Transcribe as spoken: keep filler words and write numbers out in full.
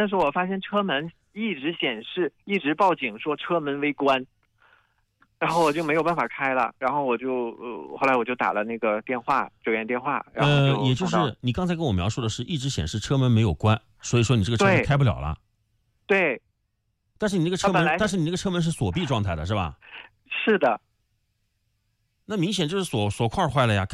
的时候，我发现车门一直显示，一直报警说车门微关，然后我就没有办法开了，然后我就呃，后来我就打了那个电话，救援电话，然后呃， 就也就是你刚才跟我描述的是一直显示车门没有关，所以说你这个车是开不了了。 对。 但是你那个车门， 啊、 但是你那个车门是锁闭状态的，是吧？ 是的。 那明显就是锁锁块坏了呀，